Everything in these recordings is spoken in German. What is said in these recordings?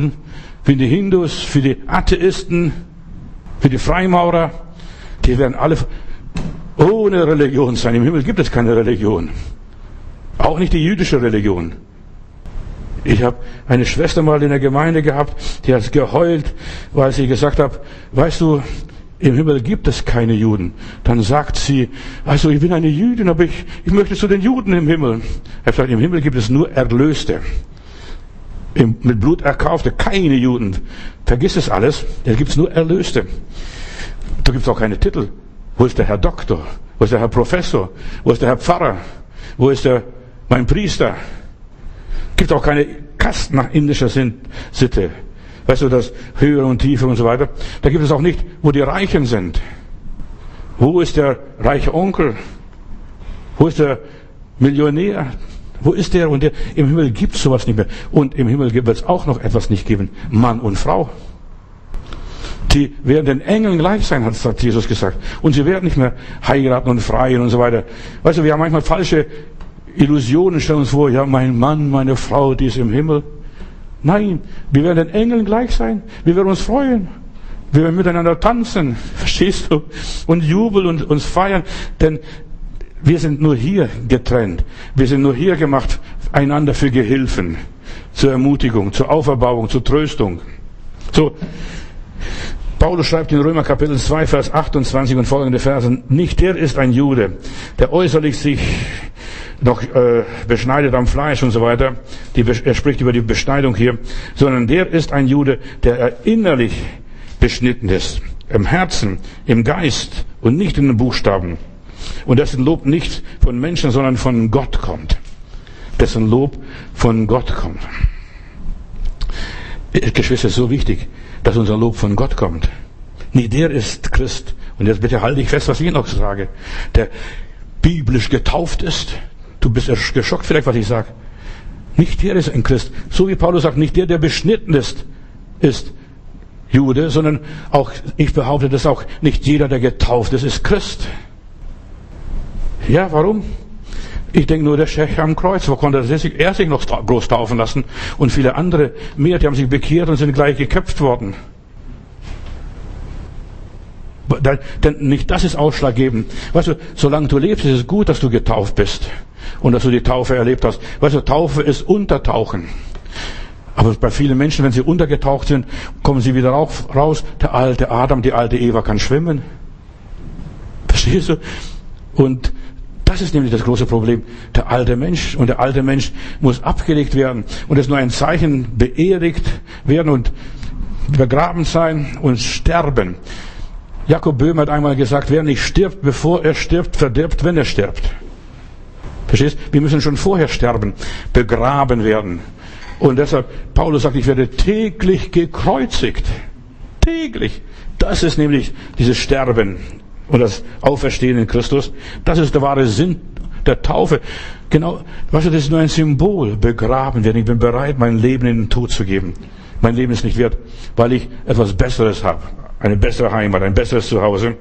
Buddhisten, für die Hindus, für die Atheisten, für die Freimaurer. Die werden alle ohne Religion sein. Im Himmel gibt es keine Religion. Auch nicht die jüdische Religion. Ich habe eine Schwester mal in der Gemeinde gehabt, die hat geheult, weil sie gesagt hat, weißt du, im Himmel gibt es keine Juden. Dann sagt sie, also ich bin eine Jüdin, aber ich möchte zu den Juden im Himmel. Er hat gesagt, im Himmel gibt es nur Erlöste. Mit Blut erkaufte, keine Juden. Vergiss es alles, da gibt es nur Erlöste. Da gibt es auch keine Titel. Wo ist der Herr Doktor? Wo ist der Herr Professor? Wo ist der Herr Pfarrer? Wo ist mein Priester? Gibt auch keine Kasten nach indischer Sitte. Weißt du, das Höhere und Tiefe und so weiter. Da gibt es auch nicht, wo die Reichen sind. Wo ist der reiche Onkel? Wo ist der Millionär? Wo ist der und der? Im Himmel gibt es sowas nicht mehr. Und im Himmel wird es auch noch etwas nicht geben. Mann und Frau. Die werden den Engeln gleich sein, hat Jesus gesagt. Und sie werden nicht mehr heiraten und freien und so weiter. Weißt du, wir haben manchmal falsche Illusionen, stellen uns vor, ja, mein Mann, meine Frau, die ist im Himmel. Nein, wir werden den Engeln gleich sein. Wir werden uns freuen. Wir werden miteinander tanzen. Verstehst du? Und jubeln und uns feiern. Denn wir sind nur hier getrennt. Wir sind nur hier gemacht, einander für Gehilfen. Zur Ermutigung, zur Auferbauung, zur Tröstung. So. Paulus schreibt in Römer Kapitel 2, Vers 28 und folgende Verse, nicht der ist ein Jude, der äußerlich sich noch beschneidet am Fleisch und so weiter. Er spricht über die Beschneidung hier, sondern der ist ein Jude, der innerlich beschnitten ist, im Herzen, im Geist und nicht in den Buchstaben. Und dessen Lob nicht von Menschen, sondern von Gott kommt. Dessen Lob von Gott kommt. Geschwister, ist so wichtig, dass unser Lob von Gott kommt. Nicht der ist Christ. Und jetzt bitte halte ich fest, was ich noch sage. Der biblisch getauft ist. Du bist geschockt vielleicht, was ich sage. Nicht der ist ein Christ. So wie Paulus sagt, nicht der beschnitten ist Jude, sondern auch, ich behaupte das auch, nicht jeder, der getauft ist Christ. Ja, warum? Ich denke nur, der Schech am Kreuz, wo konnte er sich noch groß taufen lassen? Und viele andere mehr, die haben sich bekehrt und sind gleich geköpft worden. Denn nicht das ist ausschlaggebend. Weißt du, solange du lebst, ist es gut, dass du getauft bist. Und dass du die Taufe erlebt hast. Weißt du, Taufe ist Untertauchen. Aber bei vielen Menschen, wenn sie untergetaucht sind, kommen sie wieder raus. Der alte Adam, die alte Eva kann schwimmen. Verstehst du? Und das ist nämlich das große Problem. Der alte Mensch. Und der alte Mensch muss abgelegt werden. Und es ist nur ein Zeichen, beerdigt werden und begraben sein und sterben. Jakob Böhm hat einmal gesagt, wer nicht stirbt, bevor er stirbt, verdirbt, wenn er stirbt. Verstehst? Wir müssen schon vorher sterben, begraben werden. Und deshalb, Paulus sagt, ich werde täglich gekreuzigt. Täglich. Das ist nämlich dieses Sterben und das Auferstehen in Christus. Das ist der wahre Sinn der Taufe. Genau, weißt du, das ist nur ein Symbol. Begraben werden. Ich bin bereit, mein Leben in den Tod zu geben. Mein Leben ist nicht wert, weil ich etwas Besseres habe. Eine bessere Heimat, ein besseres Zuhause.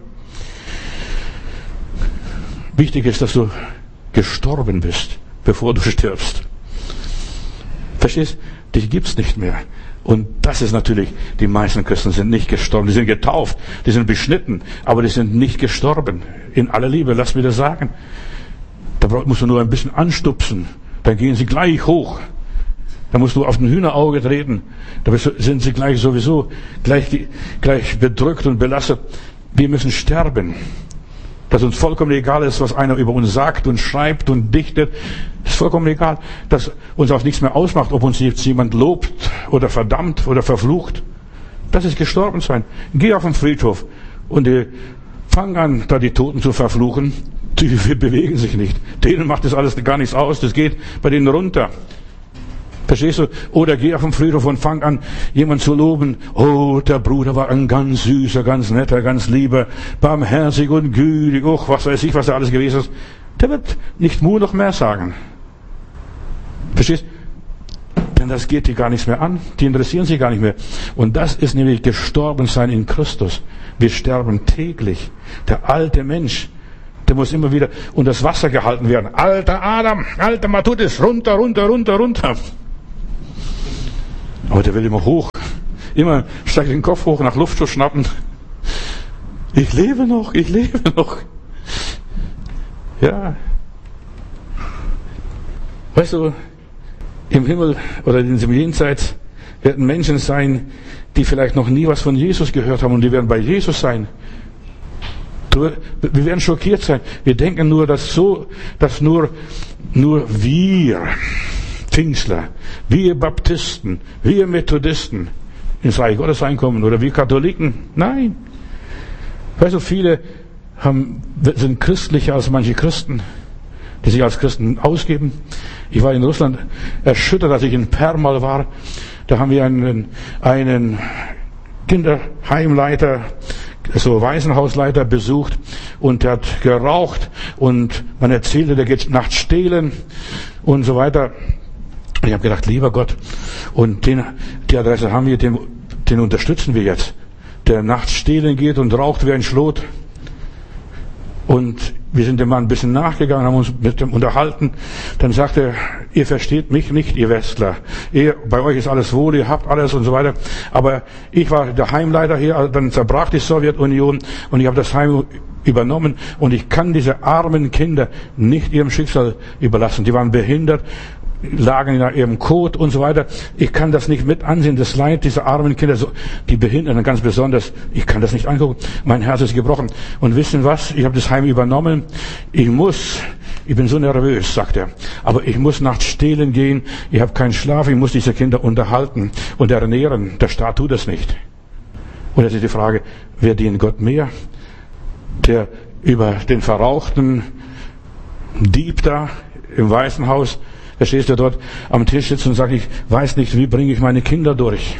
Wichtig ist, dass du gestorben bist, bevor du stirbst. Verstehst? Dich gibt's nicht mehr. Und das ist natürlich, die meisten Christen sind nicht gestorben. Die sind getauft, die sind beschnitten, aber die sind nicht gestorben. In aller Liebe, lass mir das sagen. Da musst du nur ein bisschen anstupsen, dann gehen sie gleich hoch. Da musst du auf ein Hühnerauge treten. Da sind sie gleich sowieso gleich bedrückt und belastet. Wir müssen sterben. Dass uns vollkommen egal ist, was einer über uns sagt und schreibt und dichtet. Ist vollkommen egal. Dass uns auch nichts mehr ausmacht, ob uns jetzt jemand lobt oder verdammt oder verflucht. Das ist gestorben sein. Geh auf den Friedhof und fang an, da die Toten zu verfluchen. Die bewegen sich nicht. Denen macht das alles gar nichts aus. Das geht bei denen runter. Verstehst du? Oder geh auf den Friedhof und fang an, jemand zu loben. Oh, der Bruder war ein ganz süßer, ganz netter, ganz lieber, barmherzig und gütig. Och, was weiß ich, was da alles gewesen ist. Der wird nicht Mu noch mehr sagen. Verstehst? Denn das geht die gar nichts mehr an. Die interessieren sich gar nicht mehr. Und das ist nämlich gestorben sein in Christus. Wir sterben täglich. Der alte Mensch, der muss immer wieder unter das Wasser gehalten werden. Alter Adam, alter Matutis, runter, runter, runter, runter. Aber der will immer hoch. immer steigt den Kopf hoch, nach Luft zu schnappen. Ich lebe noch, ich lebe noch. Ja. Weißt du, im Himmel oder in diesem Jenseits werden Menschen sein, die vielleicht noch nie was von Jesus gehört haben und die werden bei Jesus sein. Wir werden schockiert sein. Wir denken nur, dass nur wir Pfingstler, wir Baptisten, wir Methodisten ins Reich Gottes reinkommen oder wir Katholiken. Nein. Weißt du, viele sind christlicher als manche Christen, die sich als Christen ausgeben. Ich war in Russland erschüttert, als ich in Permal war. Da haben wir einen Kinderheimleiter, so Waisenhausleiter besucht und der hat geraucht und man erzählte, der geht nachts stehlen und so weiter. Ich habe gedacht, lieber Gott, und die Adresse haben wir, den unterstützen wir jetzt. Der nachts stehlen geht und raucht wie ein Schlot. Und wir sind dem Mann ein bisschen nachgegangen, haben uns mit dem unterhalten. Dann sagte er, ihr versteht mich nicht, ihr Westler. Bei euch ist alles wohl, ihr habt alles und so weiter. Aber ich war der Heimleiter hier, dann zerbrach die Sowjetunion und ich habe das Heim übernommen und ich kann diese armen Kinder nicht ihrem Schicksal überlassen. Die waren behindert, lagen in ihrem Kot und so weiter. Ich kann das nicht mit ansehen, das Leid dieser armen Kinder, die Behinderten ganz besonders. Ich kann das nicht angucken. Mein Herz ist gebrochen. Und wissen was? Ich habe das Heim übernommen. Ich bin so nervös, sagt er. Aber ich muss nachts stehlen gehen. Ich habe keinen Schlaf. Ich muss diese Kinder unterhalten und ernähren. Der Staat tut das nicht. Und jetzt ist die Frage, wer dient Gott mehr? Der über den verrauchten Dieb da im Weißen Haus, da stehst du dort am Tisch sitzt und sagt, ich weiß nicht, wie bringe ich meine Kinder durch.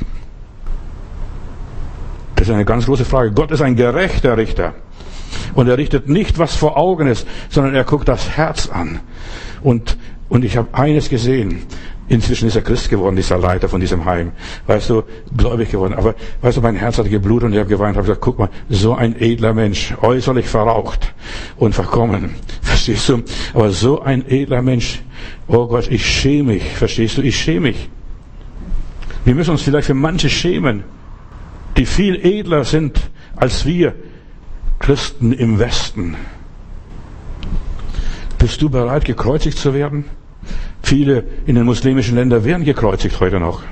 Das ist eine ganz große Frage. Gott ist ein gerechter Richter. Und er richtet nicht, was vor Augen ist, sondern er guckt das Herz an. Und ich habe eines gesehen. Inzwischen ist er Christ geworden, dieser Leiter von diesem Heim. Weißt du, gläubig geworden. Aber weißt du, mein Herz hat geblutet und ich habe geweint, habe gesagt, guck mal, so ein edler Mensch, äußerlich verraucht und verkommen. Verstehst du? Aber so ein edler Mensch, oh Gott, ich schäme mich. Verstehst du? Ich schäme mich. Wir müssen uns vielleicht für manche schämen, die viel edler sind als wir Christen im Westen. Bist du bereit, gekreuzigt zu werden? Viele in den muslimischen Ländern werden gekreuzigt heute noch.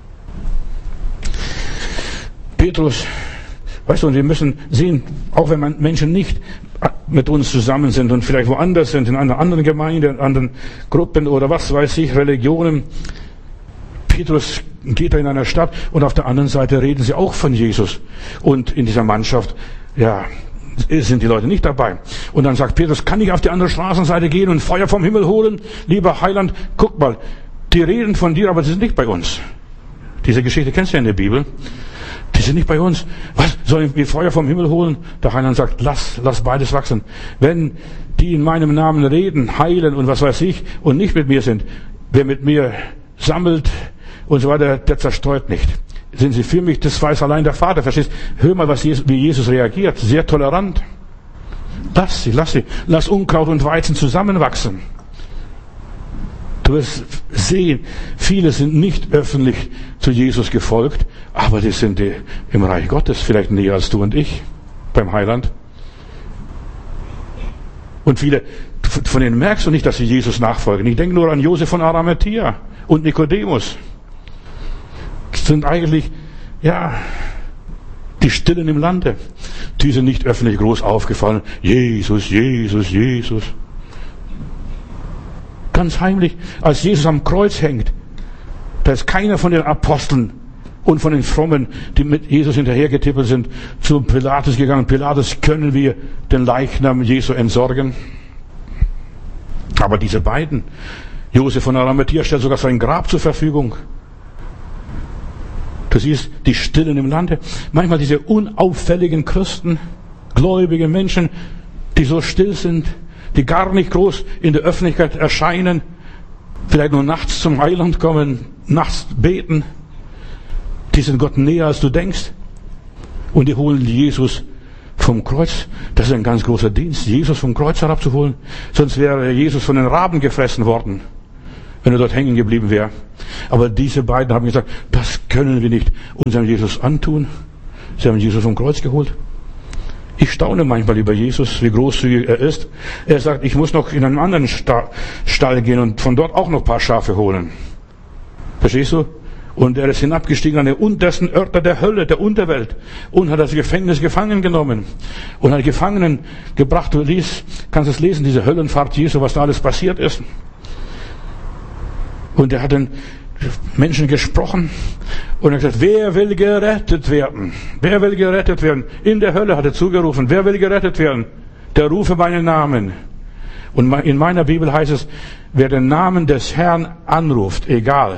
Petrus, weißt du, und wir müssen sehen, auch wenn Menschen nicht mit uns zusammen sind und vielleicht woanders sind, in einer anderen Gemeinde, in anderen Gruppen oder was weiß ich, Religionen. Petrus geht da in einer Stadt und auf der anderen Seite reden sie auch von Jesus. Und in dieser Mannschaft, ja, sind die Leute nicht dabei. Und dann sagt Petrus, kann ich auf die andere Straßenseite gehen und Feuer vom Himmel holen? Lieber Heiland, guck mal, die reden von dir, aber sie sind nicht bei uns. Diese Geschichte kennst du ja in der Bibel. Die sind nicht bei uns. Was? Sollen wir Feuer vom Himmel holen? Der Heiland sagt, lass beides wachsen. Wenn die in meinem Namen reden, heilen und was weiß ich und nicht mit mir sind, wer mit mir sammelt und so weiter, der zerstreut nicht. Sind sie für mich, das weiß allein der Vater, verstehst? Hör mal, wie Jesus reagiert. Sehr tolerant. Lass sie. Lass Unkraut und Weizen zusammenwachsen. Du wirst sehen, viele sind nicht öffentlich zu Jesus gefolgt, aber die sind im Reich Gottes vielleicht näher als du und ich beim Heiland. Und viele, von denen merkst du nicht, dass sie Jesus nachfolgen. Ich denke nur an Josef von Arimathäa und Nikodemus. Das sind eigentlich, ja, die Stillen im Lande. Die sind nicht öffentlich groß aufgefallen. Jesus. Ganz heimlich, als Jesus am Kreuz hängt, da ist keiner von den Aposteln und von den Frommen, die mit Jesus hinterhergetippelt sind, zu Pilatus gegangen. Pilatus, können wir den Leichnam Jesu entsorgen? Aber diese beiden, Josef von Arimathäa stellt sogar sein Grab zur Verfügung. Du siehst die Stillen im Lande. Manchmal diese unauffälligen Christen, gläubige Menschen, die so still sind, die gar nicht groß in der Öffentlichkeit erscheinen, vielleicht nur nachts zum Heiland kommen, nachts beten. Die sind Gott näher, als du denkst. Und die holen Jesus vom Kreuz. Das ist ein ganz großer Dienst, Jesus vom Kreuz herabzuholen. Sonst wäre Jesus von den Raben gefressen worden, wenn er dort hängen geblieben wäre. Aber diese beiden haben gesagt, das können wir nicht unserem Jesus antun? Sie haben Jesus vom Kreuz geholt. Ich staune manchmal über Jesus, wie großzügig er ist. Er sagt, ich muss noch in einen anderen Stall gehen und von dort auch noch ein paar Schafe holen. Verstehst du? Und er ist hinabgestiegen an den untersten Örter der Hölle, der Unterwelt, und hat das Gefängnis gefangen genommen und hat Gefangenen gebracht. Du kannst es lesen, diese Höllenfahrt Jesu, was da alles passiert ist. Und er hat den Menschen gesprochen und er hat gesagt, wer will gerettet werden? Wer will gerettet werden? In der Hölle hat er zugerufen, wer will gerettet werden? Der rufe meinen Namen. Und in meiner Bibel heißt es, wer den Namen des Herrn anruft, egal,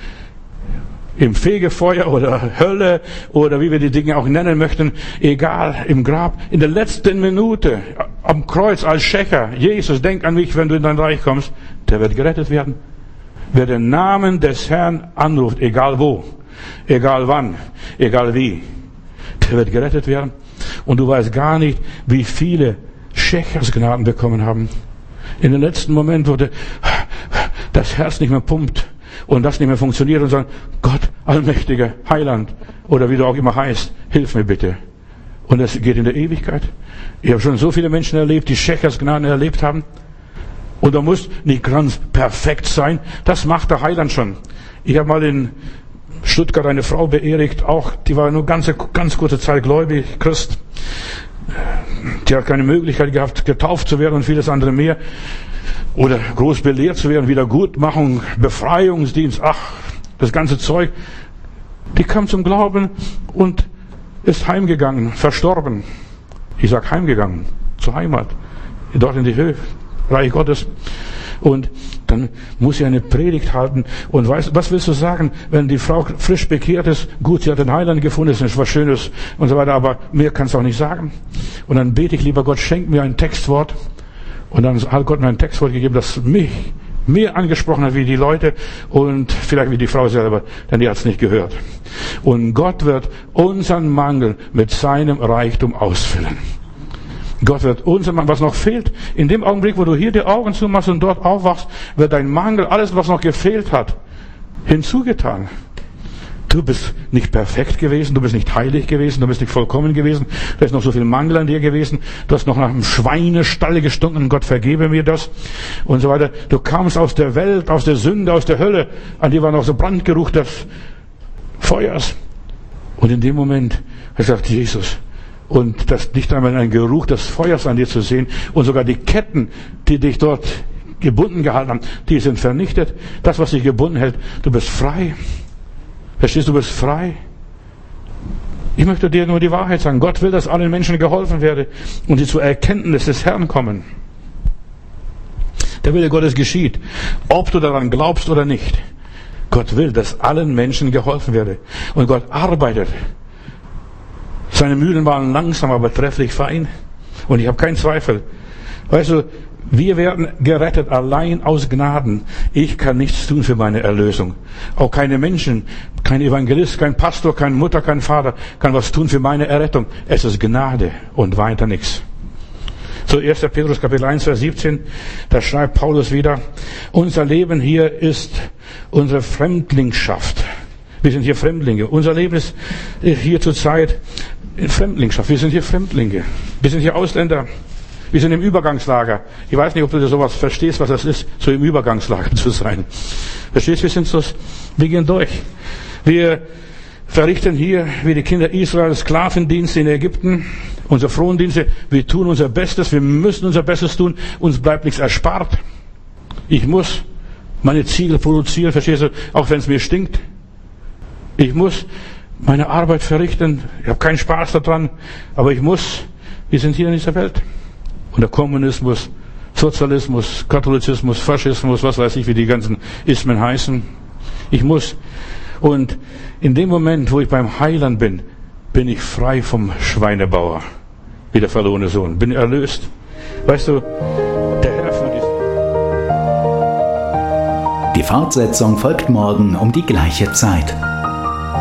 im Fegefeuer oder Hölle oder wie wir die Dinge auch nennen möchten, egal, im Grab, in der letzten Minute, am Kreuz als Schächer, Jesus, denk an mich, wenn du in dein Reich kommst, der wird gerettet werden. Wer den Namen des Herrn anruft, egal wo, egal wann, egal wie, der wird gerettet werden. Und du weißt gar nicht, wie viele Schächersgnaden bekommen haben. In dem letzten Moment, wo das Herz nicht mehr pumpt und das nicht mehr funktioniert und sagen, Gott, allmächtiger Heiland, oder wie du auch immer heißt, hilf mir bitte. Und das geht in der Ewigkeit. Ich habe schon so viele Menschen erlebt, die Schächersgnaden erlebt haben. Und da muss nicht ganz perfekt sein. Das macht der Heiland schon. Ich habe mal in Stuttgart eine Frau beerdigt, auch, die war nur ganz kurze Zeit gläubig, Christ. Die hat keine Möglichkeit gehabt, getauft zu werden und vieles andere mehr. Oder groß belehrt zu werden, Wiedergutmachung, Befreiungsdienst, das ganze Zeug. Die kam zum Glauben und ist heimgegangen, verstorben. Ich sag heimgegangen, zur Heimat, dort in die Höhe. Reich Gottes. Und dann muss sie eine Predigt halten. Und was willst du sagen, wenn die Frau frisch bekehrt ist? Gut, sie hat den Heiland gefunden, ist was Schönes und so weiter, aber mehr kannst du auch nicht sagen. Und dann bete ich, lieber Gott, schenk mir ein Textwort. Und dann hat Gott mir ein Textwort gegeben, das mich mehr angesprochen hat wie die Leute und vielleicht wie die Frau selber, denn die hat es nicht gehört. Und Gott wird unseren Mangel mit seinem Reichtum ausfüllen. Gott wird uns, was noch fehlt, in dem Augenblick, wo du hier die Augen zumachst und dort aufwachst, wird dein Mangel, alles, was noch gefehlt hat, hinzugetan. Du bist nicht perfekt gewesen, du bist nicht heilig gewesen, du bist nicht vollkommen gewesen, da ist noch so viel Mangel an dir gewesen, du hast noch nach einem Schweinestall gestunken, Gott vergebe mir das und so weiter. Du kamst aus der Welt, aus der Sünde, aus der Hölle, an dir war noch so Brandgeruch des Feuers. Und in dem Moment sagt Jesus, und das nicht einmal ein Geruch des Feuers an dir zu sehen und sogar die Ketten, die dich dort gebunden gehalten haben, die sind vernichtet. Das, was dich gebunden hält, du bist frei. Verstehst du, bist frei. Ich möchte dir nur die Wahrheit sagen. Gott will, dass allen Menschen geholfen werde und sie zur Erkenntnis des Herrn kommen. Der Wille Gottes geschieht, ob du daran glaubst oder nicht. Gott will, dass allen Menschen geholfen werde. Und Gott arbeitet. Seine Mühlen waren langsam, aber trefflich fein. Und ich habe keinen Zweifel. Weißt du, wir werden gerettet allein aus Gnaden. Ich kann nichts tun für meine Erlösung. Auch keine Menschen, kein Evangelist, kein Pastor, keine Mutter, kein Vater kann was tun für meine Errettung. Es ist Gnade und weiter nichts. So 1. Petrus Kapitel 1, Vers 17, da schreibt Paulus wieder, unser Leben hier ist unsere Fremdlingschaft. Wir sind hier Fremdlinge. Unser Leben ist hier zurzeit in Fremdlingschaft. Wir sind hier Fremdlinge. Wir sind hier Ausländer. Wir sind im Übergangslager. Ich weiß nicht, ob du sowas verstehst, was das ist, so im Übergangslager zu sein. Verstehst du? Wir gehen durch. Wir verrichten hier, wie die Kinder Israels, Sklavendienste in Ägypten, unsere Frondienste. Wir tun unser Bestes. Wir müssen unser Bestes tun. Uns bleibt nichts erspart. Ich muss meine Ziegel produzieren, verstehst du? Auch wenn es mir stinkt. Ich muss meine Arbeit verrichten. Ich habe keinen Spaß daran, aber wir sind hier in dieser Welt. Und der Kommunismus, Sozialismus, Katholizismus, Faschismus, was weiß ich, wie die ganzen Ismen heißen. Ich muss. Und in dem Moment, wo ich beim Heiland bin, bin ich frei vom Schweinebauer, wie der verlorene Sohn. Bin erlöst. Weißt du, der Herr führt die Fortsetzung folgt morgen um die gleiche Zeit.